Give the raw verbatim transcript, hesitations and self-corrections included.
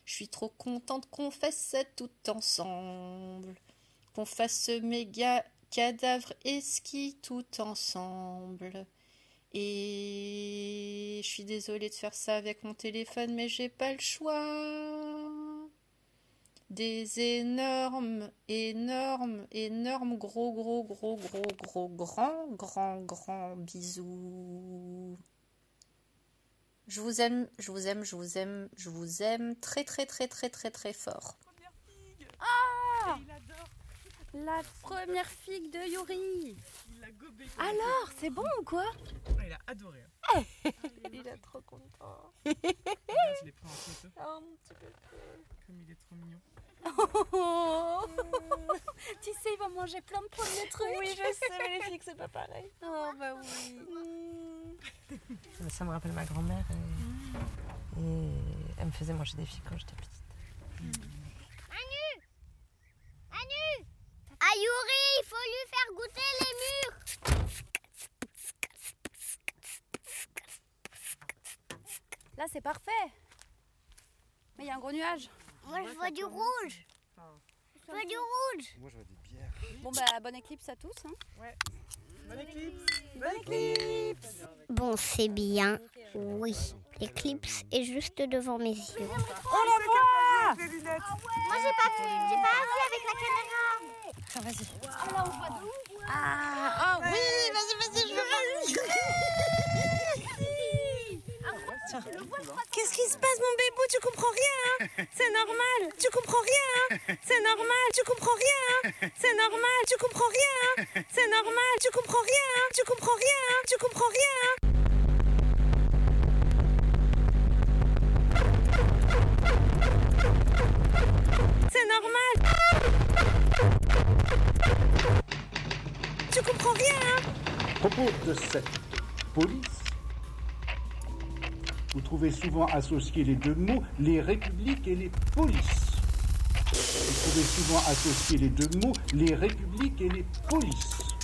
Je suis trop contente qu'on fasse ça tout ensemble. Qu'on fasse ce méga cadavre esquis tout ensemble. Et je suis désolée de faire ça avec mon téléphone, mais j'ai pas le choix. Des énormes, énormes, énormes, gros, gros, gros, gros, gros, grands, grands, grands bisous. Je vous aime, je vous aime, je vous aime, je vous aime très, très, très, très, très, très fort. Ah, la première figue de Yuri. Il l'a gobé. Alors, c'est bon ou quoi? Il a adoré. Hein. Il est trop content. Regarde, je l'ai pris en photo. Oh mon petit bébé. Comme il est trop mignon. Oh. Tu sais, il va manger plein de premiers trucs. Oui, je sais, mais les filles, c'est pas pareil. Oh bah oui. Mm. Ça me rappelle ma grand-mère et... et elle me faisait manger des filles quand j'étais petite. Mm. Anu Anu Ah Yuri, il faut lui faire goûter les mûres. Là, c'est parfait. Mais il y a un gros nuage. Moi, je vois du rouge. Je vois du rouge. Moi, je vois des bières. Bon, bah, bonne éclipse à tous. Hein. Ouais. Bonne éclipse. Bonne éclipse. Bon, c'est bien. Oui, l'éclipse est juste devant mes yeux. On la voit. Les lunettes. Moi, j'ai pas vu, j'ai pas vu avec la caméra. Tiens, vas-y. Ah là, on voit de ouf. Ah, oh, oui, vas-y, vas-y, je veux voir. Tiens. Qu'est-ce qui se passe, mon bébou? Tu comprends rien, hein? C'est normal. Tu comprends rien, hein? C'est normal. Tu comprends rien, hein? C'est normal. Tu comprends rien, hein? C'est normal. Tu comprends rien, hein? Tu comprends rien, hein? Tu comprends rien, hein? C'est normal. Tu comprends rien, hein? À propos de cette police, vous trouvez souvent associés les deux mots, les républiques et les polices. Vous trouvez souvent associés les deux mots, les républiques et les polices.